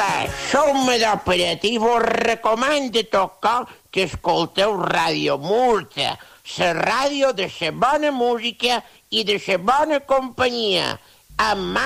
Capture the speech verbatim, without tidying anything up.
Hola, som l'operatiu. Vos recomano tocar que escolteu Ràdio Murta, la ràdio de la bona música i de la bona companyia. Amb